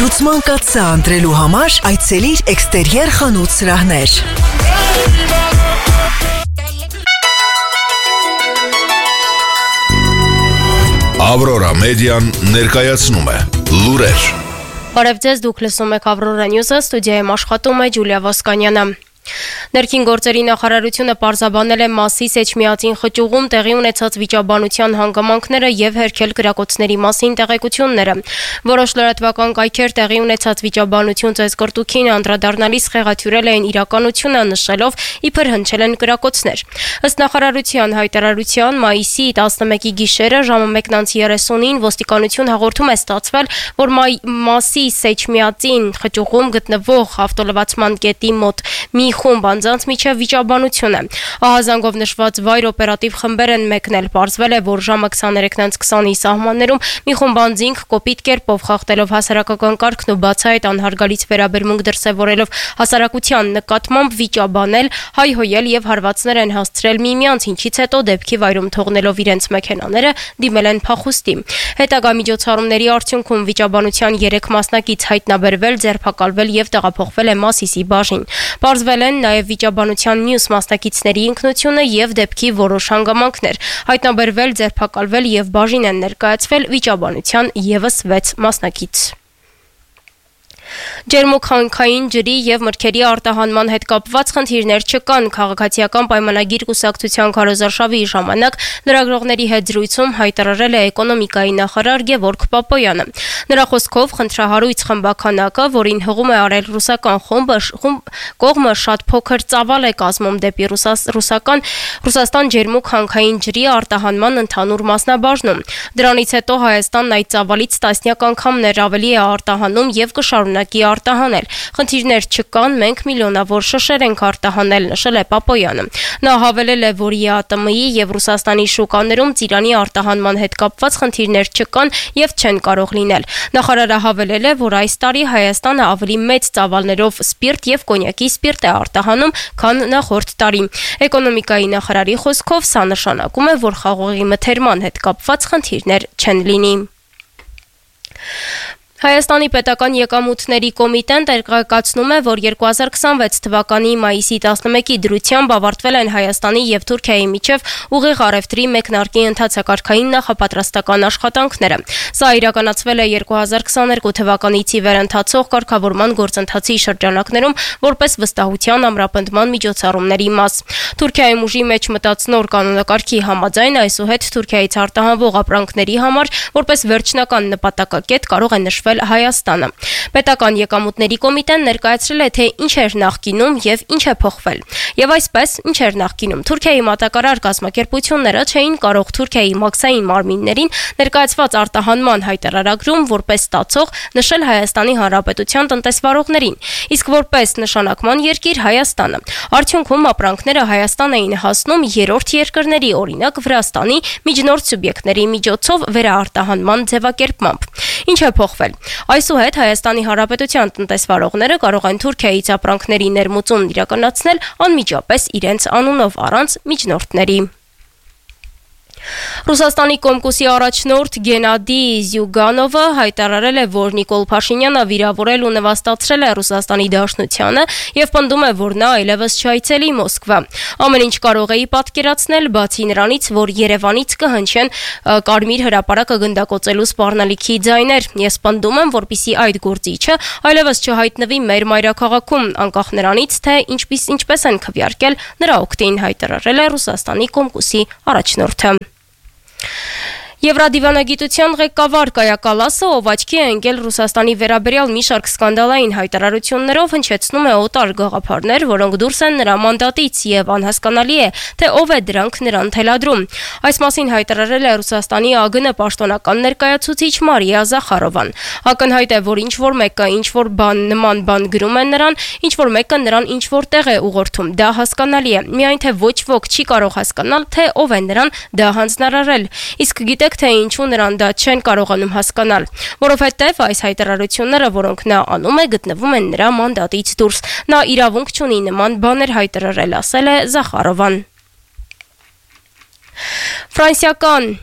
Լուծման կաթսա ընտրելու համար այցելիր Էքստերիեր խանութ սրահներ։ Ավրորա մեդիան ներկայացնում է լուրեր։ Բարև ձեզ, դուք լսում եք Ավրորա Նյուզը, ստուդիայում աշխատում է Ջուլիա Ոսկանյանը։ Ներքին գործերի նախարարությունը պարզաբանել է Մասի Սեչմիածին խճուղում տեղի ունեցած վիճաբանության հանգամանքները եւ հերքել կրակոցների մասին տեղեկությունները։ Որոշ լրատվական կայքեր տեղի ունեցած վիճաբանություն ծեսկրտուքին անդրադառնալիս խեղաթյուրել էին իրականությունը, նշելով իբր հնչել են կրակոցներ։ Ըստ նախարարության հայտարարության մայիսի 11-ի գիշերը ժամը 1:30-ին ոստիկանություն հաղորդում է ստացվել, որ Մասի Սեչմիածին խճուղում գտնվող ավտոլվացման կետի մոտ մի խումբ անձանց միջև վիճաբանություն է։ Ահազանգով նշված վայր օպերատիվ խմբեր են մեկնել։ Պարզվել է, որ ժամը 23:20-ի սահմաններում մի խումբ անձինք կոպիտ կերպով խախտելով հասարակական կարգն ու բացահայտ անհարգալից վերաբերմունք դրսևորելով հասարակության նկատմամբ վիճաբանել, հայհոյել եւ հարվածներ են հասցրել միմյանց, ինչից հետո դեպքի վայրում թողնելով իրենց մեքենաները դիմել են փախուստի։ Հետագա միջոցառումների արդյունքում վիճաբանության 3 մասնակից հայտնաբերվել, ձերբակալվել եւ տեղափոխվել է Մասիսի բաժին։ Պարզվել են նաև վիճաբանության մյուս մասնակիցների ինքնությունը եւ դեպքի որոշ հանգամանքներ։ Հայտնաբերվել, ձերբակալվել եւ բաժին են ներկայացվել վիճաբանության եւս 6 մասնակից։ Ջերմուքանքային ջրի եւ մրգերի արտահանման հետ կապված խնդիրներ չկան։ Քաղաքացիական պայմանագիր կուսակցության քարոզարշավի ժամանակ լրագրողների հետ զրույցում հայտարարել է էկոնոմիկայի նախարար Գևորգ Պապոյանը։ Նրա խոսքով խնդրահարույց խմբականակը, որին հղում է արել ռուսական կողմը շատ փոքր ծավալ է կազմում դեպի Ռուսաստան ջերմուքանքային ջրի արտահանման ընդհանուր մասնաբաժնում։ Դրանից հետո Հայաստանն այդ ծավալից տասնյակ անգամներ ավելի է արտահանում եւ կշարունակի արտահանել։ Խնդիրներ չկան, մենք միլիոնավոր շշեր ենք արտահանել, նշել է Պապոյանը։ Նա հավելել է, որ ԵԱՏՄ-ի եւ Ռուսաստանի շուկաներում ծիրանի արտահանման հետ կապված խնդիրներ չկան եւ չեն կարող լինել։ Նախարարը հավելել է, որ այս տարի Հայաստանը ավելի մեծ ծավալներով սպիրտ եւ կոնյակի սպիրտ է արտահանում, քան նախորդ տարի։ Էկոնոմիկայի նախարարի խոսքով սա նշանակում է, որ խաղողի մթերման հետ կապված խնդիրներ չեն լինի։ Հայաստանի պետական եկամուտների կոմիտեն տեղեկացնում է, որ 2026 թվականի մայիսի 11-ի դրությամբ ավարտվել են Հայաստանի եւ Թուրքիայի միջև ուղիղ առևտրի մեկնարկի ընթացակարգային նախապատրաստական աշխատանքները։ Սա իրականացվել է 2022 թվականից ի վեր ընթացող կարգավորման գործընթացի շրջանակներում որպես վստահության ամրապնդման միջոցառումների մաս։ Թուրքիայում ուժի մեջ մտած նոր կանոնակարգի համաձայն այսուհետ Թուրքիայից արտահանվող ապրանքների համար որպես վերջնական նպատակակետ կարող է նշվել Հայաստանը։ Պետական եկամուտների կոմիտեն ներկայացրել է, թե ինչ էր նախկինում եւ ինչ է փոխվել։ Եվ այսպես, ինչ էր նախկինում։ Թուրքիայի մատակարար կազմակերպությունները չէին կարող Թուրքիայի մաքսային մարմիններին ներկայացված արտահանման հայտարարագրում որպես ստացող նշել Հայաստանի Հանրապետության տնտեսվարողներին, իսկ որպես նշանակման երկիր Հայաստանը։ Արդյունքում ապրանքները Հայաստան էին հասնում երրորդ երկրների, օրինակ Վրաստանի միջնորդ սուբյեկտների միջոցով վերաարտահանման ձևակերպմամբ։ Ինչ է փոխվել։ Այսուհետ Հայաստանի Հանրապետության տնտեսվարողները կարող են Թուրքիայից ապրանքների ներմուծում իրականացնել անմիջապես իրենց անունով առանց միջնորդների։ Ռուսաստանի Կոմկուսի առաջնորդ Գենադի Զյուգանովը հայտարարել է, որ Նիկոլ Փաշինյանը վիրավորել ու նվաստացրել է Ռուսաստանի Դաշնությանը եւ պնդում է, որ նա այլևս չայցելի Մոսկվա։ Ամեն ինչ կարող էի պատկերացնել, բացի նրանից, որ Երևանից կհնչեն Կարմիր հրապարակը գնդակոծելու սպառնալիքի ձայներ։ Ես պնդում եմ, որպիսի այդ գործիչը այլևս չհայտնվի մեր մայրաքաղաքում, անկախ նրանից, թե ինչպես են քվեարկել նրա օգտին, հայտարարել է Ռուսաստանի Կոմկուսի առաջնորդը։ Եվրադիվանագիտության ղեկավար Կայա Կալասը, ով աչքի է ընկել Ռուսաստանի վերաբերյալ մի շարք սկանդալային հայտարարություններով, հնչեցնում է օտար գաղափարներ, որոնք դուրս են նրա մանդատից եւ անհասկանալի է, թե ով է դրանք նրան թելադրում։ Այս մասին հայտարարել է Ռուսաստանի ԱԳՆ պաշտոնական ներկայացուցիչ Մարիա Զախարովան։ Ակնհայտ է, որ ինչ-որ մեկը ինչ-որ նման բան գրում է նրան, ինչ-որ մեկը նրան ինչ-որ տեղ է ուղղորդում։ Դա հասկանալի է, միայն թե ոչ ոք չի կարող հասկանալ, թե ով է նրան դա հանձնարարել։ Իսկ գիտեք, թե ինչու նրան դա չեն կարողանում հասկանալ, որովհետև այս հայտարարությունները, որոնք նա անում է, գտնվում են նրա մանդատից դուրս։ Նա իրավունք չունի նման բաներ հայտարարել, ասել է Զախարովան։ Ֆրանսիական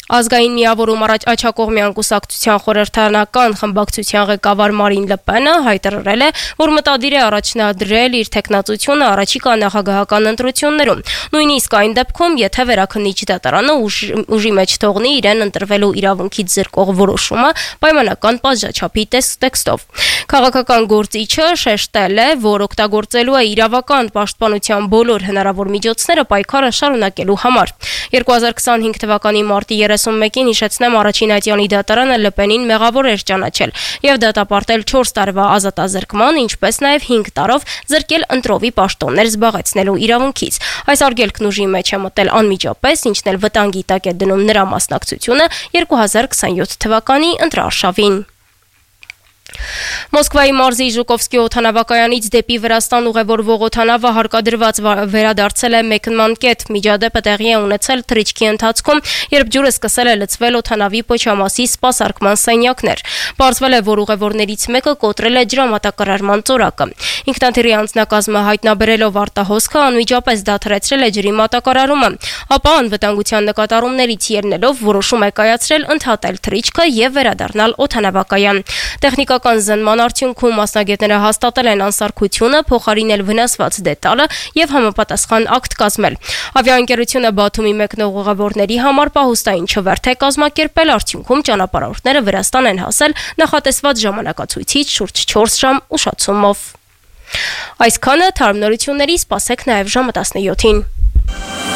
Ազգային միավորում Աչակողմյան կուսակցության խորհրդարանական խմբակցության ղեկավար Մարին Լպենը հայտարարել է, որ մտադիր է առաջնադրել իր թեկնածությունը առաջիկա նախագահական ընտրություններում, նույնիսկ այն դեպքում, եթե վերաքննիչ դատարանը ուժի մեջ թողնի իրեն ընտրվելու իրավունքից զրկող որոշումը պայմանական պատժաչափի տեքստով։ Քաղաքական գործիչը շեշտել է, որ օգտագործելու է իրավական պաշտպանության բոլոր հնարավոր միջոցները պայքարը շարունակելու համար։ 2025 թվականի մարտի 31-ին հիշեցնեմ առաջին ատյանի դատարանը Լպենին մեղավոր էր ճանաչել եւ դատապարտել 4 տարվա ազատազրկման, ինչպես նաեւ 5 տարով զրկել ընտրովի պաշտոններ զբաղեցնելու իրավունքից։ Այս արգելքն ուժի մեջ է մտել անմիջապես, ինչն էլ վտանգի տակ է դնում նրա մասնակցությունը 2027 թվականի ընտրարշավին։ Մոսկվայի մարզի Ժուկովսկի օդանավակայանից դեպի Վրաստան ուղևորվող օդանավը հարկադրված վերադարձել է մեկնման կետ։ Միջադեպը տեղի է ունեցել թռիչքի ընթացքում, երբ ջուրը սկսել է լցվել օդանավի պոչամասի սպասարկման սենյակներ։ Պարզվել է, որ ուղևորներից մեկը կոտրել է ջրամատակարարման ծորակը։ Ինքնաթիռի անձնակազմը հայտնաբերելով արտահոսքը անմիջապես դադարեցրել է ջրի մատակարարումը, ապա անվտանգության նկատառումներից ելնելով որոշում է կայացրել ընդհատել թռիչքը եւ վերադառնալ օդանավակայան։ Տեխնիկական զննման արդյունքում մասնագետները հաստատել են անսարքությունը, փոխարինել վնասված դետալը եւ համապատասխան ակտ կազմել։ Ավիաընկերությունը Բաթումի մեկնող ուղևորների համար պահուստային չվերթ է կազմակերպել, արդյունքում ճանապարհորդները Վրաստան են հասել նախատեսված ժամանակացույցից շուրջ 4 ժամ ուշացումով։ Այսքանը թարմ նորությունների, սպասեք նաեւ ժամը 17-ին։